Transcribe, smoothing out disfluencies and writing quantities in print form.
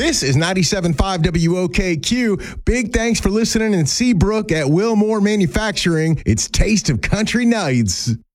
This is 97.5 WOKQ. Big thanks for listening in Seabrook at Wilmore Manufacturing. It's Taste of Country Nights.